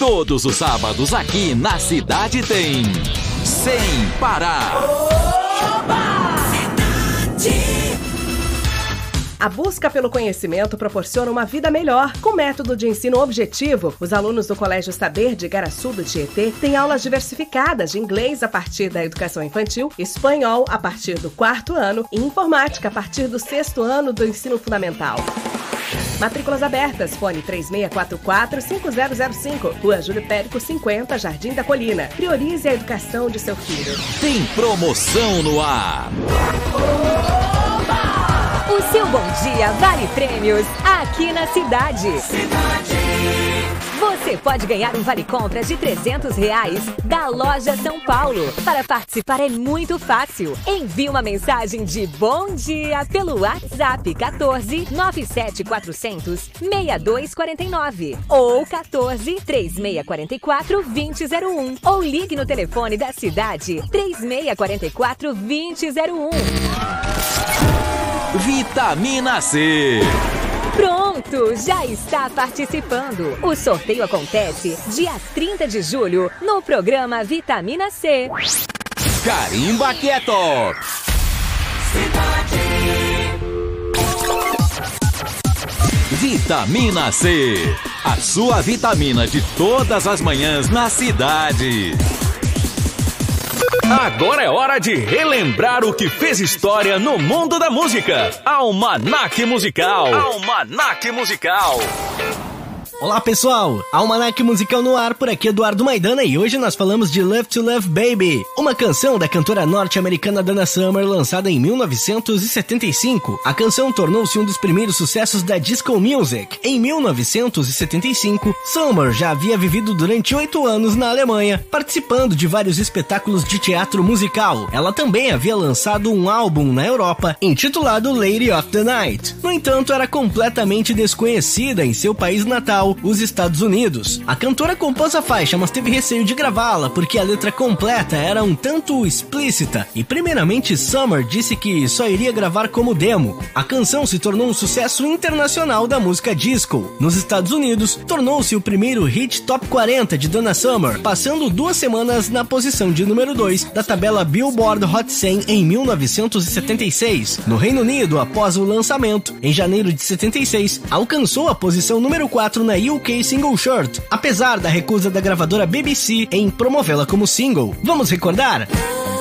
Todos os sábados aqui na Cidade tem Sem Parar. A busca pelo conhecimento proporciona uma vida melhor. Com método de ensino objetivo, os alunos do Colégio Saber de Igaraçu do Tietê têm aulas diversificadas de inglês a partir da educação infantil, espanhol a partir do 4º ano e informática a partir do 6º ano do ensino fundamental. Matrículas abertas, fone 3644-5005, Rua Júlio Périco 50, Jardim da Colina. Priorize a educação de seu filho. Tem promoção no ar. O seu bom dia vale prêmios aqui na cidade. Você pode ganhar um vale-compra de R$300 da Loja São Paulo. Para participar é muito fácil. Envie uma mensagem de bom dia pelo WhatsApp 14 97400 6249 ou 14 3644 2001 ou ligue no telefone da cidade 3644 2001. Vitamina C. Pronto, já está participando. O sorteio acontece dia 30 de julho no programa Vitamina C. Carimba que é top. Vitamina C. A sua vitamina de todas as manhãs na cidade. Agora é hora de relembrar o que fez história no mundo da música. Almanac Musical. Almanac Musical. Olá pessoal, Almanac Musical no ar, por aqui Eduardo Maidana e hoje nós falamos de Love to Love Baby, uma canção da cantora norte-americana Donna Summer lançada em 1975. A canção tornou-se um dos primeiros sucessos da disco music. Em 1975, Summer já havia vivido durante 8 anos na Alemanha, participando de vários espetáculos de teatro musical. Ela também havia lançado um álbum na Europa, intitulado Lady of the Night. No entanto, era completamente desconhecida em seu país natal, os Estados Unidos. A cantora compôs a faixa, mas teve receio de gravá-la porque a letra completa era um tanto explícita e primeiramente Summer disse que só iria gravar como demo. A canção se tornou um sucesso internacional da música disco. Nos Estados Unidos, tornou-se o primeiro hit top 40 de Donna Summer, passando 2 semanas na posição de número 2 da tabela Billboard Hot 100 em 1976. No Reino Unido, após o lançamento, em janeiro de 76, alcançou a posição número 4 na UK Single Chart, apesar da recusa da gravadora BBC em promovê-la como single. Vamos recordar?